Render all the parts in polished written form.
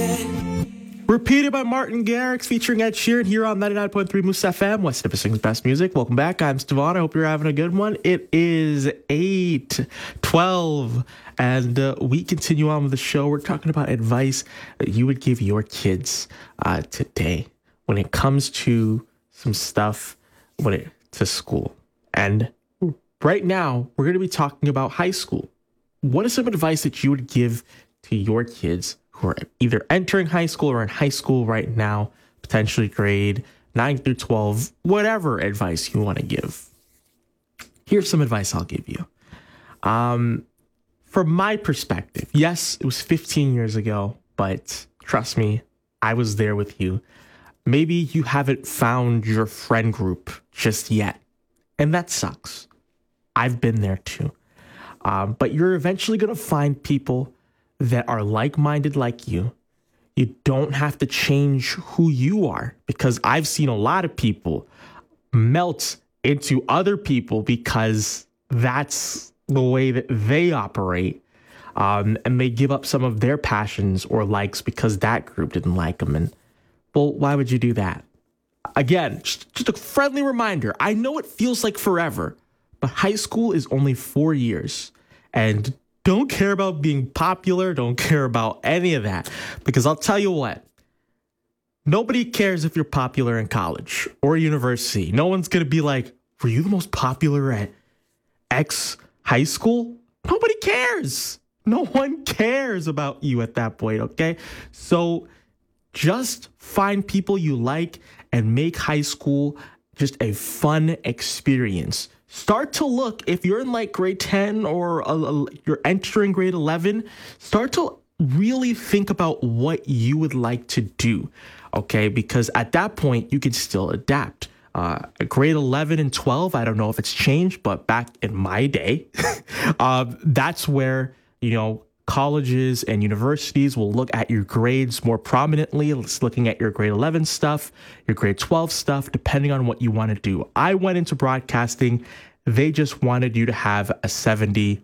Repeated by Martin Garrix featuring Ed Sheeran here on 99.3 Moose FM, West Nipissing's best music. Welcome back. I'm Stevon. I hope you're having a good one. It is 8:12 and we continue on with the show. We're talking about advice that you would give your kids today when it comes to some stuff to school. And right now, we're going to be talking about high school. What is some advice that you would give to your kids who are either entering high school or in high school right now, potentially grade 9 through 12, whatever advice you want to give? Here's some advice I'll give you. From my perspective, yes, it was 15 years ago, but trust me, I was there with you. Maybe you haven't found your friend group just yet, and that sucks. I've been there too. But you're eventually going to find people that are like-minded like you. You don't have to change who you are, because I've seen a lot of people melt into other people because that's the way that they operate. And they give up some of their passions or likes because that group didn't like them. And, well, why would you do that? Again, just a friendly reminder. I know it feels like forever, but high school is only 4 years. And don't care about being popular. Don't care about any of that. Because I'll tell you what, nobody cares if you're popular in college or university. No one's going to be like, were you the most popular at X high school? Nobody cares. No one cares about you at that point, okay? So just find people you like and make high school just a fun experience. Start to look, if you're in like grade 10 or you're entering grade 11, start to really think about what you would like to do, okay? Because at that point, you can still adapt. Grade 11 and 12, I don't know if it's changed, but back in my day, that's where, colleges and universities will look at your grades more prominently. It's looking at your grade 11 stuff, your grade 12 stuff, depending on what you want to do. I went into broadcasting. They just wanted you to have a 70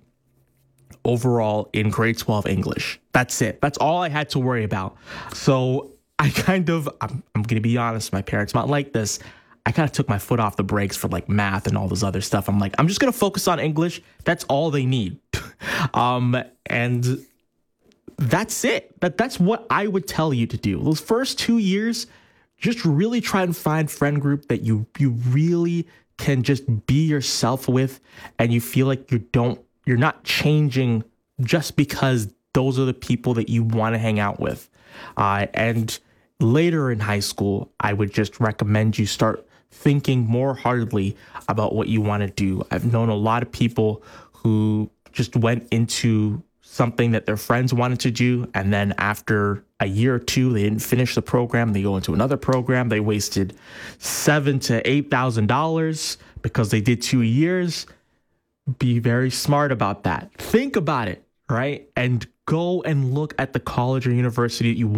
overall in grade 12 English. That's it. That's all I had to worry about. So I'm going to be honest, my parents might like this. I kind of took my foot off the brakes for like math and all this other stuff. I'm like, I'm just going to focus on English. That's all they need. And that's it. That's what I would tell you to do. Those first 2 years, just really try and find friend group that you really can just be yourself with, and you feel like you're not changing just because those are the people that you want to hang out with. And later in high school, I would just recommend you start thinking more hardly about what you want to do. I've known a lot of people who just went into something that their friends wanted to do, and then after a year or two, they didn't finish the program. They go into another program. They wasted $7,000 to $8,000 because they did 2 years. Be very smart about that. Think about it, right? And go and look at the college or university that you